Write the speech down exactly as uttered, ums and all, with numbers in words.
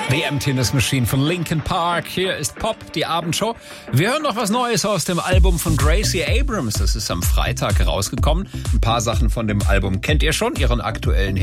The Emptiness Machine von Linkin Park. Hier ist Pop, die Abendshow. Wir hören noch was Neues aus dem Album von Gracie Abrams. Das ist am Freitag rausgekommen. Ein paar Sachen von dem Album kennt ihr schon, ihren aktuellen Hit.